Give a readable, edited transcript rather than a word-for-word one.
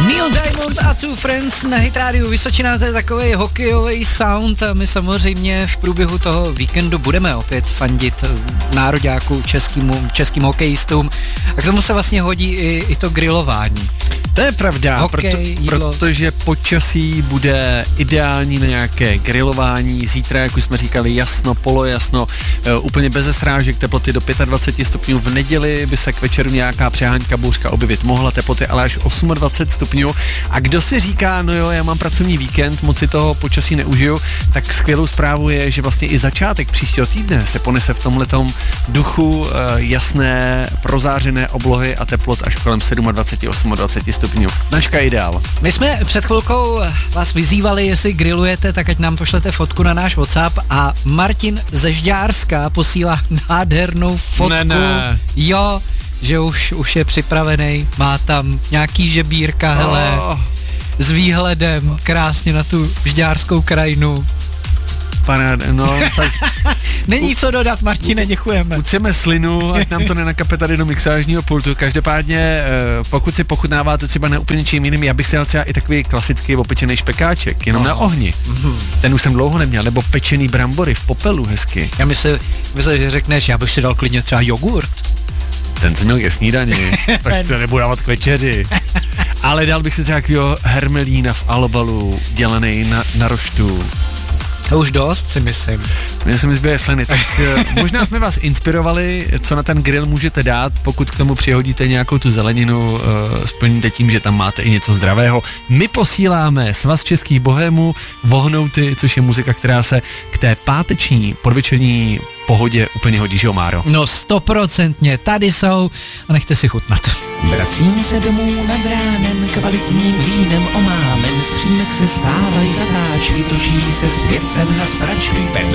Neil Diamond a Two Friends na Hit Radio Vysočina, to je takovej hokejový sound a my samozřejmě v průběhu toho víkendu budeme opět fandit nároďáku českým hokejistům a k tomu se vlastně hodí i to grilování. To je pravda, protože počasí bude ideální na nějaké grilování. Zítra, jak už jsme říkali, jasno, polojasno, úplně bez srážek, teploty do 25 stupňů. V neděli by se k večeru nějaká přehánka bouřka objevit mohla, teploty ale až 28 stupňů. A kdo si říká, no jo, já mám pracovní víkend, moc si toho počasí neužiju, tak skvělou zprávou je, že vlastně i začátek příštího týdne se ponese v tomhletom duchu jasné, prozářené oblohy a teplot až kolem 27, 28 stupňů. Značka Ideál. My jsme před chvilkou vás vyzývali, jestli grillujete, tak ať nám pošlete fotku na náš WhatsApp a Martin ze Žďárska posílá nádhernou fotku. Ne. Jo, že už je připravený, má tam nějaký žebírka, hele, s výhledem krásně na tu žďárskou krajinu. Tak není co dodat, Martine, děkujeme. Utřeme slinu, ať nám to nenakape tady do mixážního pultu. Každopádně, pokud si pochutnáváte třeba na úplně čím jiným, já bych si dal třeba i takový klasický opečený špekáček, jenom na ohni. Ten už jsem dlouho neměl, nebo pečený brambory v popelu hezky. Já myslím, že řekneš, já bych si dal klidně třeba jogurt. Ten jsem měl ke snídani, tak se nebudu dávat k večeři. Ale dal bych si třeba takovýho hermelína v albalu, dělaný na roštu. To už dost, si myslím. Mně se mi zbývají sliny, tak možná jsme vás inspirovali, co na ten grill můžete dát, pokud k tomu přihodíte nějakou tu zeleninu, splníte tím, že tam máte i něco zdravého. My posíláme Svaz českých bohémů, Vohnouty, což je muzika, která se k té páteční podvečerní pohodě úplně hodí, že jo, Máro? No 100%, tady jsou a nechte si chutnat. Vracím se domů nad ránem, kvalitním vínem omámen, z přímek se stávají zatáčky, točí se svět sem na sračky.